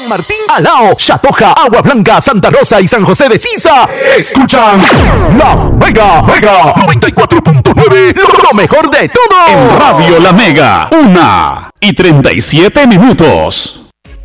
San Martín, Alao, Chatoja, Agua Blanca, Santa Rosa y San José de Sisa. Escuchan La Mega 94.9, lo mejor de todo. En Radio La Mega, 1:37.